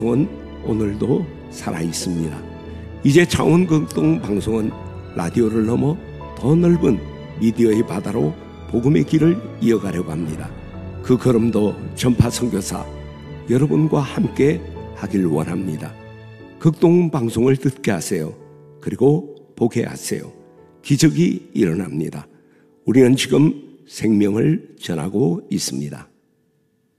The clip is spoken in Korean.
오늘도 살아있습니다. 이제 창원극동 방송은 라디오를 넘어 더 넓은 미디어의 바다로 복음의 길을 이어가려고 합니다. 그 걸음도 전파 선교사 여러분과 함께 하길 원합니다. 극동 방송을 듣게 하세요. 그리고 보게 하세요. 기적이 일어납니다. 우리는 지금 생명을 전하고 있습니다.